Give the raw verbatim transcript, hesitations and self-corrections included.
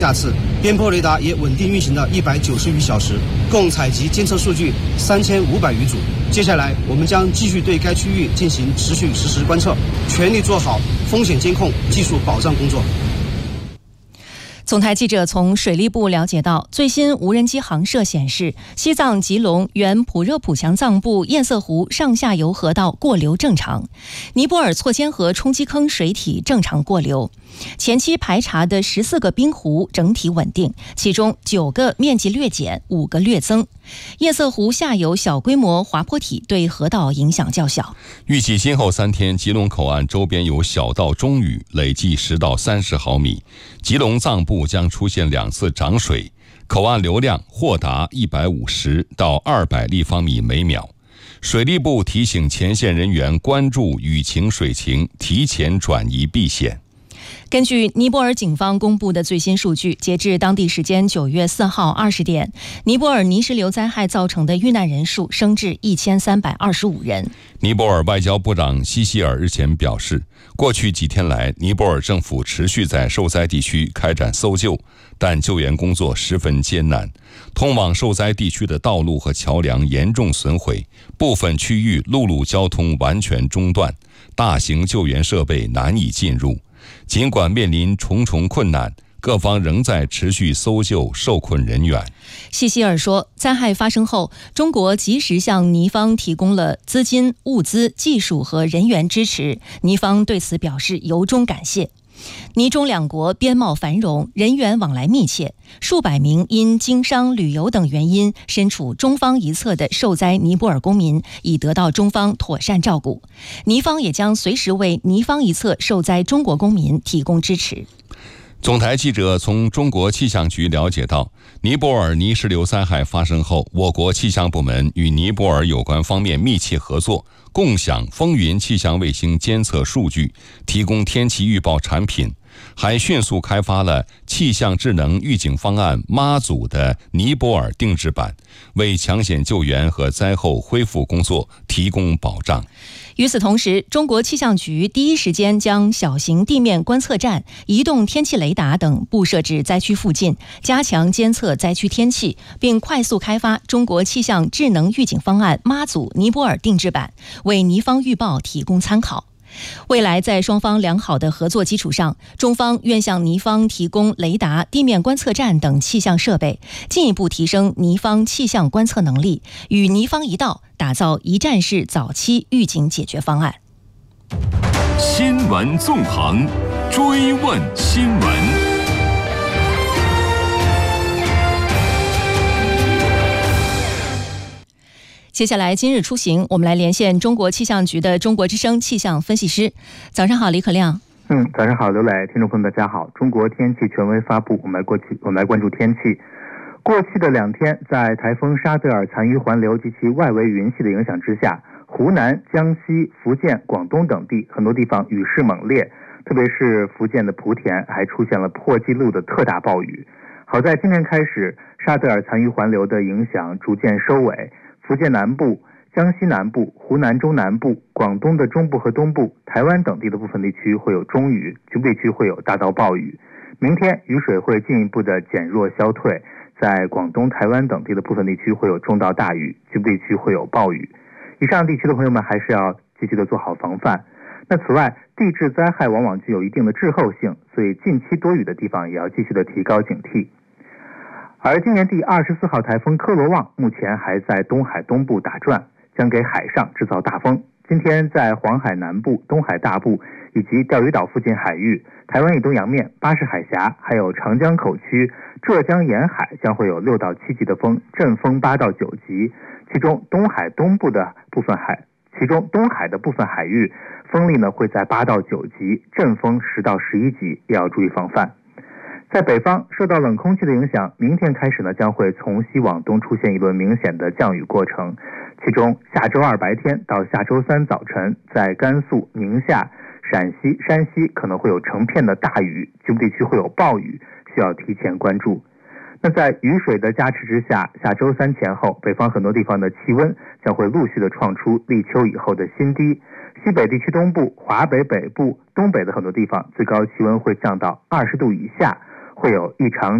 下次边坡雷达也稳定运行了一百九十余小时，共采集监测数据三千五百余组。接下来我们将继续对该区域进行持续实时观测，全力做好风险监控、技术保障工作。 总台记者从水利部了解到，最新无人机航摄显示，西藏吉隆原普热普强藏部堰塞湖上下游河道过流正常，尼泊尔错千河冲积坑水体正常过流。前期排查的十四个冰湖整体稳定，其中九个面积略减，五个略增。堰塞湖下游小规模滑坡体对河道影响较小。 预计今后三天，吉隆口岸周边有小到中雨，累计十到三十毫米。吉隆藏部将出现两次涨水，口岸流量或达一百五十到二百立方米每秒。水利部提醒前线人员关注雨情水情，提前转移避险。 根据尼泊尔警方公布的最新数据，截至当地时间九月四号二十点，尼泊尔泥石流灾害造成的遇难人数升至一千三百二十五人。 尼泊尔外交部长西希尔日前表示，过去几天来，尼泊尔政府持续在受灾地区开展搜救，但救援工作十分艰难。通往受灾地区的道路和桥梁严重损毁，部分区域陆路交通完全中断，大型救援设备难以进入。尽管面临重重困难，各方仍在持续搜救受困人员。 西希尔说，灾害发生后，中国及时向尼方提供了资金、物资、技术和人员支持，尼方对此表示由衷感谢。尼中两国边贸繁荣，人员往来密切，数百名因经商、旅游等原因身处中方一侧的受灾尼泊尔公民已得到中方妥善照顾，尼方也将随时为尼方一侧受灾中国公民提供支持。 总台记者从中国气象局了解到，尼泊尔泥石流灾害发生后，我国气象部门与尼泊尔有关方面密切合作，共享风云气象卫星监测数据，提供天气预报产品，还迅速开发了气象智能预警方案妈祖的尼泊尔定制版，为抢险救援和灾后恢复工作提供保障。 与此同时，中国气象局第一时间将小型地面观测站、移动天气雷达等布设至灾区附近，加强监测灾区天气，并快速开发中国气象智能预警方案妈祖尼泊尔定制版，为尼方预报提供参考。未来在双方良好的合作基础上，中方愿向尼方提供雷达、地面观测站等气象设备，进一步提升尼方气象观测能力，与尼方一道打造一站式早期预警解决方案。 新闻纵横，追问新闻。 接下来今日出行，我们来连线中国气象局的中国之声气象分析师。早上好，李可亮。 嗯，早上好，刘磊，听众朋友们大家好。中国天气权威发布，我们来过去，我们来关注天气。过去的两天，在台风沙德尔残余环流及其外围云系的影响之下，湖南、江西、福建、广东等地很多地方雨势猛烈，特别是福建的莆田还出现了破纪录的特大暴雨。好在今天开始，沙德尔残余环流的影响逐渐收尾，福建南部、江西南部、湖南中南部、广东的中部和东部、台湾等地的部分地区会有中雨，局部地区会有大到暴雨。明天雨水会进一步的减弱消退，在广东、台湾等地的部分地区会有中到大雨，局部地区会有暴雨。以上地区的朋友们还是要继续的做好防范。那此外，地质灾害往往具有一定的滞后性，所以近期多雨的地方也要继续的提高警惕。而今年第二十四号台风科罗旺目前还在东海东部打转，将给海上制造大风。今天在黄海南部、东海大部以及钓鱼岛附近海域、台湾以东洋面、巴士海峡，还有长江口区、浙江沿海将会有六到七级的风，阵风八到九级。其中东海东部的部分海，其中东海的部分海域风力呢会在八到九级，阵风十到十一级，也要注意防范。在北方，受到冷空气的影响，明天开始呢将会从西往东出现一轮明显的降雨过程。其中下周二白天到下周三早晨，在甘肃、宁夏、陕西、山西可能会有成片的大雨，局部地区会有暴雨，需要提前关注。那在雨水的加持之下，下周三前后，北方很多地方的气温将会陆续的创出立秋以后的新低。西北地区东部、华北北部、东北的很多地方最高气温会降到二十度以下， 会有异常